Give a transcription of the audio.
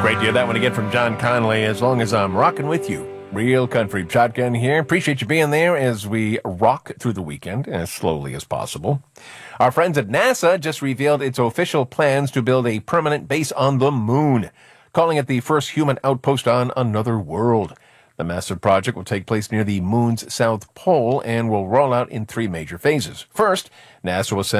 Great to hear that one again from John Conley. As long as I'm rocking with you. Real Country Shotgun here. Appreciate you being there as we rock through the weekend as slowly as possible. Our friends at NASA just revealed its official plans to build a permanent base on the moon, calling it the first human outpost on another world. The massive project will take place near the moon's south pole and will roll out in 3 major phases. First, NASA will send